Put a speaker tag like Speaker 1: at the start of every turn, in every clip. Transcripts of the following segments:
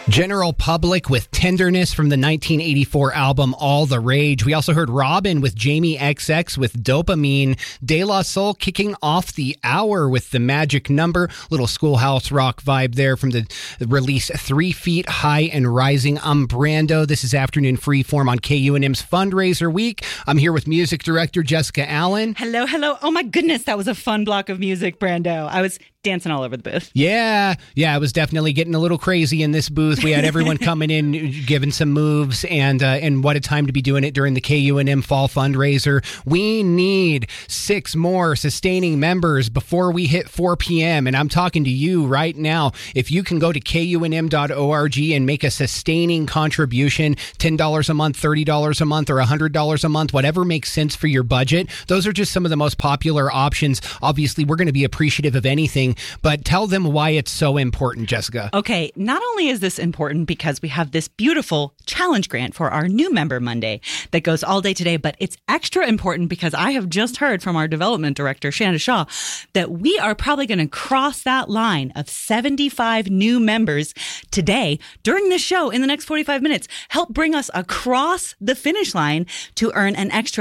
Speaker 1: General Public with Tenderness from the 1984 album All the Rage. We also heard Robin with Jamie XX with Dopamine. De La Soul kicking off the hour with The Magic Number. Little Schoolhouse Rock vibe there from the release 3 Feet High and Rising. I'm Brando. This is Afternoon Freeform on KUNM's Fundraiser Week. I'm here with music director Jessica Allen.
Speaker 2: Hello, hello. Oh my goodness, that was a fun block of music, Brando. I was dancing all over the booth.
Speaker 1: Yeah, I was definitely getting a little crazy in this booth. We had everyone coming in, giving some moves, and what a time to be doing it during the KUNM Fall Fundraiser. We need 6 more sustaining members before we hit 4 p.m., and I'm talking to you right now. If you can go to KUNM.org and make a sustaining contribution, $10 a month, $30 a month, or $100 a month, whatever makes sense for your budget. Those are just some of the most popular options. Obviously, we're going to be appreciative of anything, but tell them why it's so important, Jessica.
Speaker 2: Okay, not only is this important because we have this beautiful challenge grant for our new member Monday that goes all day today, but it's extra important because I have just heard from our development director, Shanda Shaw, that we are probably going to cross that line of 75 new members today during this show in the next 45 minutes. Help bring us across the finish line to earn an extra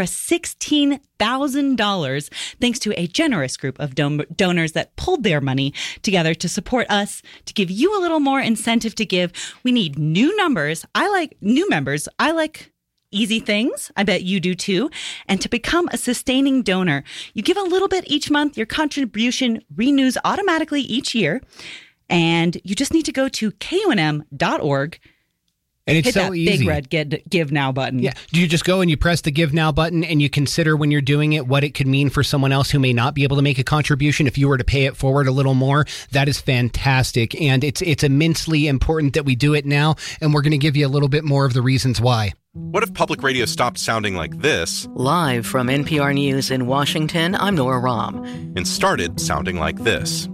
Speaker 2: $16,000 thanks to a generous group of donors that pulled their money together to support us, to give you a little more incentive to give. We need new numbers. I like new members. I like easy things. I bet you do too. And to become a sustaining donor, you give a little bit each month. Your contribution renews automatically each year. And you just need to go to KUNM.org.
Speaker 1: And it's
Speaker 2: hit
Speaker 1: so
Speaker 2: that
Speaker 1: easy.
Speaker 2: Big red Give Now button.
Speaker 1: Yeah. You just go and you press the Give Now button and you consider when you're doing it what it could mean for someone else who may not be able to make a contribution. If you were to pay it forward a little more, that is fantastic. And it's immensely important that we do it now. And we're going to give you a little bit more of the reasons why.
Speaker 3: What if public radio stopped sounding like this?
Speaker 4: Live from NPR News in Washington, I'm Nora Rahm.
Speaker 3: And started sounding like this?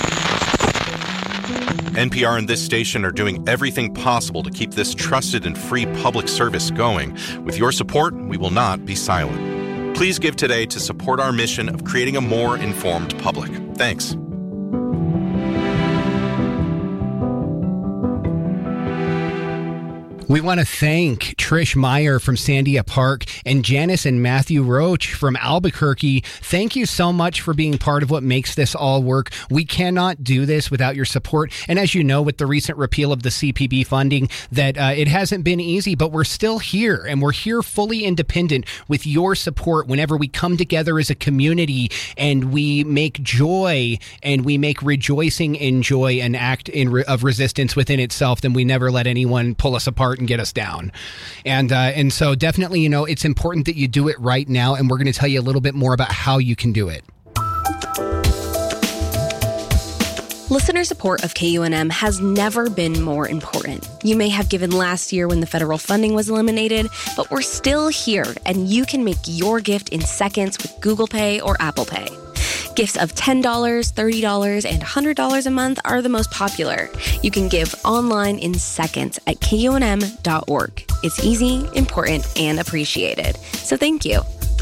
Speaker 3: NPR and this station are doing everything possible to keep this trusted and free public service going. With your support, we will not be silent. Please give today to support our mission of creating a more informed public. Thanks.
Speaker 1: We want to thank Trish Meyer from Sandia Park and Janice and Matthew Roach from Albuquerque. Thank you so much for being part of what makes this all work. We cannot do this without your support. And as you know, with the recent repeal of the CPB funding, that it hasn't been easy, but we're still here, and we're here fully independent with your support whenever we come together as a community and we make joy and we make rejoicing and joy an act of resistance within itself. Then we never let anyone pull us apart and get us down. And so definitely, it's important that you do it right now, and we're going to tell you a little bit more about how you can do it.
Speaker 5: Listener support of KUNM has never been more important. You may have given last year when the federal funding was eliminated, but we're still here, and you can make your gift in seconds with Google Pay or Apple Pay. Gifts of $10, $30, and $100 a month are the most popular. You can give online in seconds at KUNM.org. It's easy, important, and appreciated. So thank you.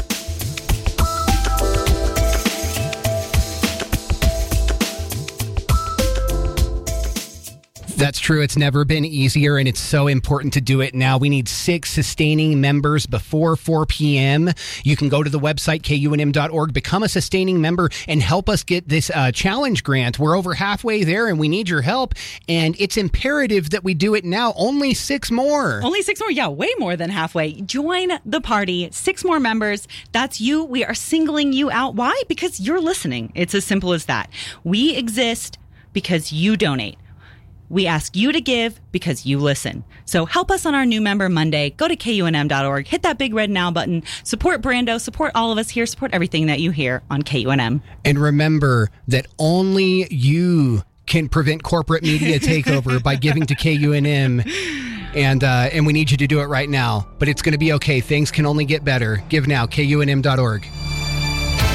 Speaker 1: That's true. It's never been easier, and it's so important to do it now. We need 6 sustaining members before 4 p.m. You can go to the website, KUNM.org, become a sustaining member, and help us get this challenge grant. We're over halfway there, and we need your help, and it's imperative that we do it now. Only 6 more.
Speaker 2: Only 6 more? Yeah, way more than halfway. Join the party. 6 more members. That's you. We are singling you out. Why? Because you're listening. It's as simple as that. We exist because you donate. We ask you to give because you listen. So help us on our new member Monday. Go to KUNM.org, hit that big red now button, support Brando, support all of us here, support everything that you hear on KUNM.
Speaker 1: And remember that only you can prevent corporate media takeover by giving to KUNM. And we need you to do it right now. But it's going to be okay. Things can only get better. Give now, KUNM.org.